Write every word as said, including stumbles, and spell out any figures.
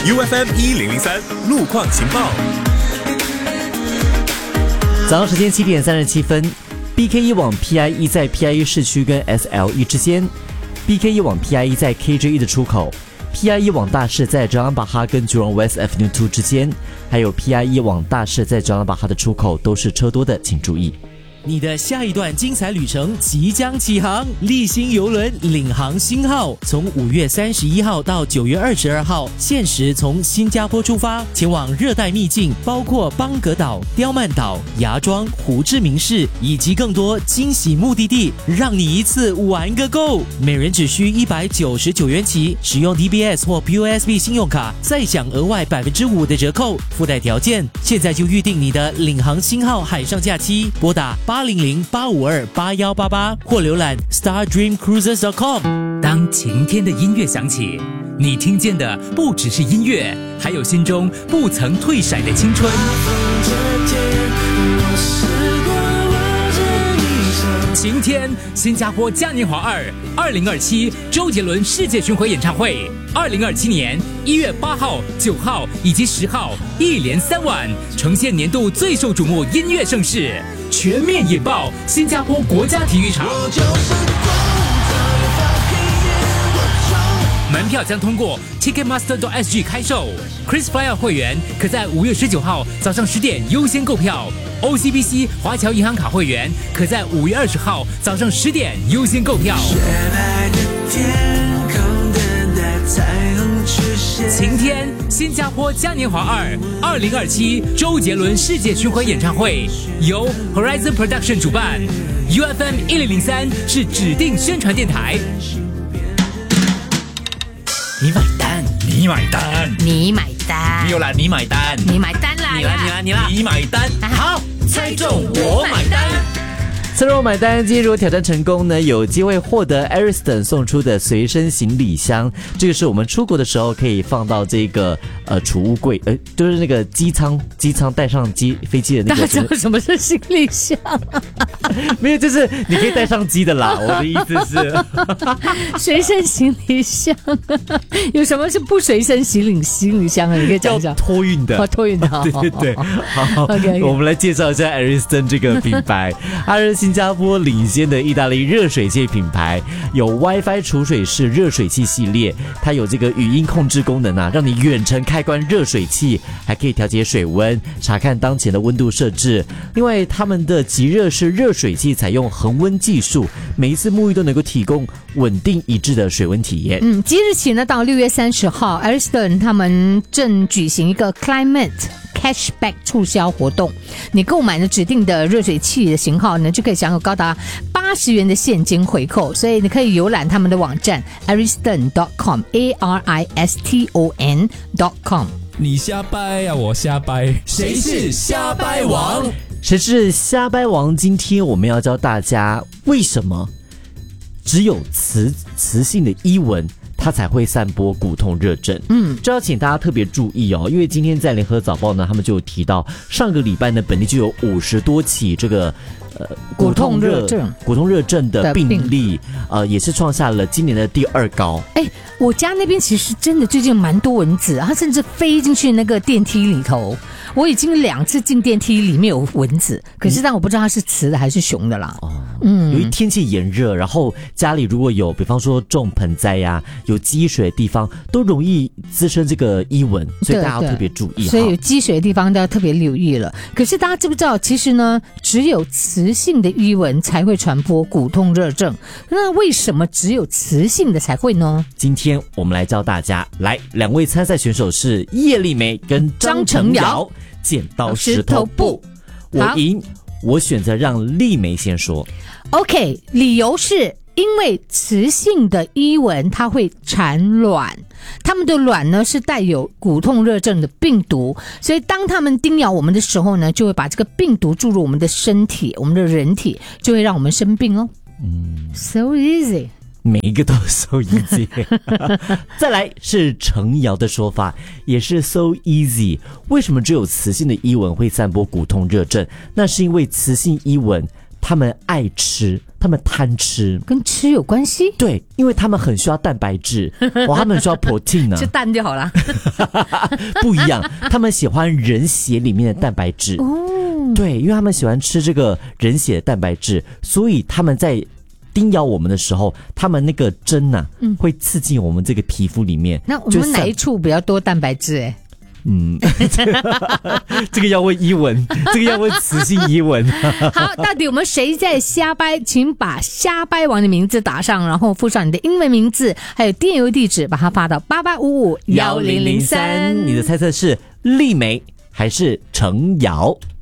U F M 一零零三路况情报。 早上时间七点三十七分 ，B K 一往 P I E 在 P I E 市区跟 S L E 之间 ，B K 一往 P I E 在 K J E 的出口 ，P I E 往大市在张安巴哈跟 Jurong West Avenue 二之间，还有 P I E 往大市在张安巴哈的出口都是车多的，请注意。 你的下一段精彩旅程即将起航，立新邮轮领航星号从五月三十一号到九月二十二号，限时从新加坡出发，前往热带秘境，包括邦格岛、刁曼岛、芽庄、胡志明市以及更多惊喜目的地，让你一次玩个够。每人只需一百九十九元起，使用 D B S 或 P O S B 信用卡，再享额外百分之五的折扣，附带条件。现在就预定你的领航星号海上假期，拨打八零零八五二八幺八八或浏览 star dream cruises dot com。 当晴天的音乐响起，你听见的不只是音乐，还有心中不曾退闪的青春。晴天，新加坡嘉年华二二零二七周杰伦世界巡回演唱会，二零二七年一月八号、九号以及十号，一连三晚，呈现年度最受瞩目音乐盛事，全面引爆新加坡国家体育场。门票将通过 Ticketmaster dot S G 开售 ，KrisFlyer 会员可在五月十九号早上十点优先购票。O C B C 华侨银行卡会员可在五月二十号早上十点优先购票。晴天，新加坡嘉年华二二零二七周杰伦世界巡回演唱会由 Horizon Production 主办 ，U F M 一零零三是指定宣传电台。 你买单，你买单， 你买单， 没有啦，你买单， 你买单啦， 你啦，你啦，你啦，你买单，好，猜中我买单。 猜中我买单，今天如果挑战成功呢，有机会获得 Ariston 送出的随身行李箱。这个是我们出国的时候可以放到这个呃储物柜，呃，就是那个机舱，机舱带上机飞机的那个。 大家知道什么是行李箱？ 没有，就是你可以带上机的啦。我的意思是，随身行李箱有什么是不随身行李行李箱啊？你可以讲讲。 托运的， 哦，托运的， 对对对。好 ，OK， 我们来介绍一下 Ariston 这个品牌，它是新加坡领先的意大利热水器品牌，有 WiFi 储水式热水器系列，它有这个语音控制功能啊，让你远程开关热水器，还可以调节水温，查看当前的温度设置。另外，他们的即热式热水器采用恒温技术，每一次沐浴都能够提供稳定一致的水温体验。 嗯，即日起呢，到六月三十号 ，Ariston 他们正举行一个 Climate Cashback 促销活动，你购买了指定的热水器的型号呢，就可以享有高达八十元的现金回扣，所以你可以游览他们的网站 ariston dot com A R I S T O N dot com。 你瞎掰呀、啊，我瞎掰，谁是瞎掰王？ 谁是瞎掰王？今天我们要教大家为什么只有雌雌性的伊蚊它才会散播骨痛热症。嗯，这要请大家特别注意哦，因为今天在联合早报呢，他们就有提到，上个礼拜呢，本地就有五十多起这个呃骨痛热症、 骨痛热症的病例，呃，也是创下了今年的第二高。 哎，我家那边其实真的最近蛮多蚊子，它甚至飞进去那个电梯里头。我已经两次进电梯里面有蚊子，可是但我不知道它是雌的还是雄的啦。哦，嗯， 由于天气炎热，然后家里如果有，比方说种盆栽呀、啊，有积水的地方，都容易滋生这个伊蚊，所以大家要特别注意。 所以有积水的地方都要特别留意了。可是大家知不知道，其实呢，只有雌性的伊蚊才会传播骨痛热症。那为什么只有雌性的才会呢？ 今天我们来教大家，来，两位参赛选手是叶丽梅跟张成尧。剪刀石头布，我赢，我选择让丽梅先说。 OK， 理由是因为雌性的伊蚊它会产卵，它们的卵呢是带有骨痛热症的病毒，所以当它们叮咬我们的时候呢，就会把这个病毒注入我们的身体，我们的人体就会让我们生病哦。嗯 ，so easy。 每一个都 so easy 再来是程瑶的说法，也是 so easy。 为什么只有雌性的伊蚊会散播骨痛热症？那是因为雌性伊蚊他们爱吃，他们贪吃， 跟吃有关系？ 对，因为他们很需要蛋白质，哇，他们很需要 protein 啊， 吃蛋就好了。 不一样，他们喜欢人血里面的蛋白质。哦，对，因为他们喜欢吃这个人血的蛋白质，所以他们在叮咬我们的时候，他们那个针呐、啊嗯，会刺进我们这个皮肤里面。 那我们哪一处比较多蛋白质？哎。 嗯，这个要问伊文，这个要问磁性伊文。 好，到底我们谁在瞎掰？请把瞎掰王的名字打上，然后附上你的英文名字，还有电邮地址，把它发到八八五五一零零三。 你的猜测是丽梅还是程瑶？